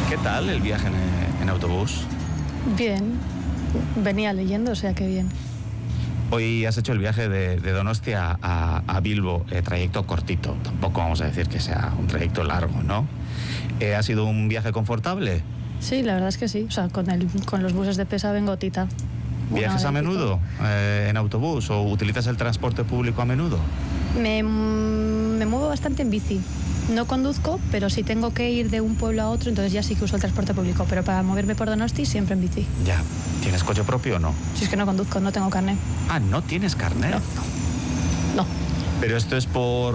¿Qué tal el viaje en autobús? Bien, venía leyendo, o sea que bien. Hoy has hecho el viaje de Donostia a Bilbo, trayecto cortito, tampoco vamos a decir que sea un trayecto largo, ¿no? ¿Ha sido un viaje confortable? Sí, la verdad es que sí, o sea, con los buses de Pesa vengo tita. ¿Viajas a menudo en autobús o utilizas el transporte público a menudo? Me muevo bastante en bici. No conduzco, pero si tengo que ir de un pueblo a otro, entonces ya sí que uso el transporte público. Pero para moverme por Donosti, siempre en bici. Ya. ¿Tienes coche propio o no? Si es que no conduzco, no tengo carnet. Ah, ¿no tienes carnet? No. ¿Pero esto es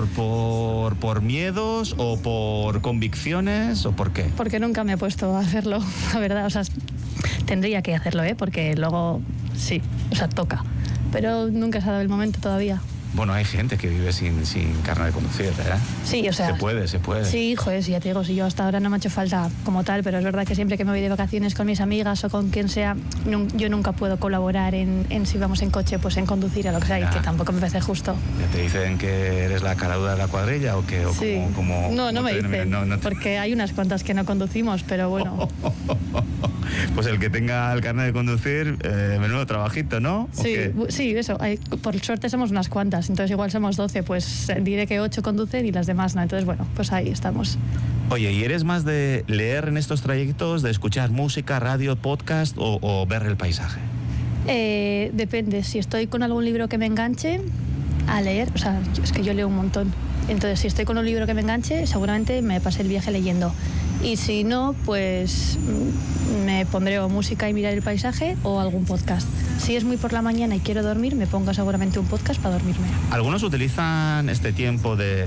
por miedos o por convicciones o por qué? Porque nunca me he puesto a hacerlo, la verdad. O sea, tendría que hacerlo, porque luego sí, o sea, toca. Pero nunca se ha dado el momento todavía. Bueno, hay gente que vive sin carnet de conducir, ¿eh? Sí, o sea... Se puede. Sí, joder, sí, ya te digo, si yo hasta ahora no me ha hecho falta como tal, pero es verdad que siempre que me voy de vacaciones con mis amigas o con quien sea, yo nunca puedo colaborar en si vamos en coche, pues en conducir o lo que sea, y que tampoco me parece justo. ¿Ya te dicen que eres la caraduda de la cuadrilla o qué? Sí. No me dicen, no porque hay unas cuantas que no conducimos, pero bueno... Pues el que tenga el carnet de conducir, menudo trabajito, ¿no? Sí, eso. Por suerte somos unas cuantas, entonces igual somos 12, pues diré que 8 conducen y las demás no. Entonces, bueno, pues ahí estamos. Oye, ¿y eres más de leer en estos trayectos, de escuchar música, radio, podcast o ver el paisaje? Depende. Si estoy con algún libro que me enganche a leer, o sea, es que yo leo un montón. Entonces, si estoy con un libro que me enganche, seguramente me pasé el viaje leyendo. Y si no, pues me pondré o música y mirar el paisaje o algún podcast. Si es muy por la mañana y quiero dormir, me pongo seguramente un podcast para dormirme. Algunos utilizan este tiempo de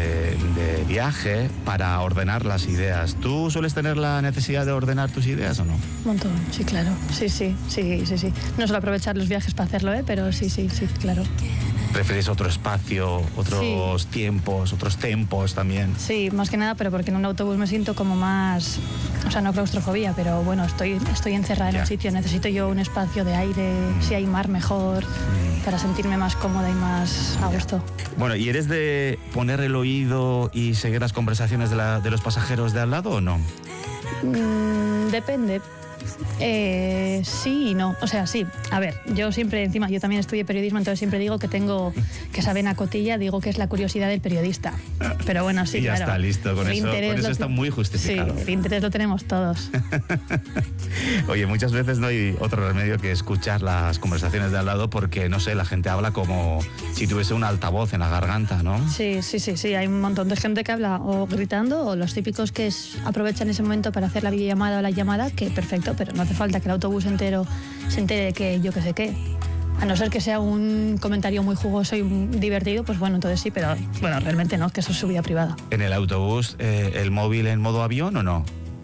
viaje para ordenar las ideas. ¿Tú sueles tener la necesidad de ordenar tus ideas o no? Un montón, sí, claro. Sí. No suelo aprovechar los viajes para hacerlo, pero sí, claro. ¿Prefieres otro espacio, otros tiempos, otros tempos también? Sí, más que nada, pero porque en un autobús me siento como más... O sea, no claustrofobia, pero bueno, estoy encerrada en un sitio. Necesito yo un espacio de aire, si hay mar mejor, para sentirme más cómoda y más a gusto. Bueno, ¿y eres de poner el oído y seguir las conversaciones de los pasajeros de al lado o no? Depende. Sí y no, o sea, sí. A ver, yo también estudié periodismo, entonces siempre digo que tengo que saber a cotilla, digo que es la curiosidad del periodista. Pero bueno, sí, y ya claro. Está listo, con eso está muy justificado. Sí, el interés lo tenemos todos. Oye, muchas veces no hay otro remedio que escuchar las conversaciones de al lado porque, no sé, la gente habla como si tuviese un altavoz en la garganta, ¿no? Sí, hay un montón de gente que habla o gritando o los típicos que aprovechan ese momento para hacer la videollamada o la llamada, que perfecto, pero no hace falta que el autobús entero se entere de que yo qué sé qué. A no ser que sea un comentario muy jugoso y divertido, pues bueno, entonces sí, pero bueno, realmente no, que eso es su vida privada. ¿En el autobús el móvil en modo avión o no?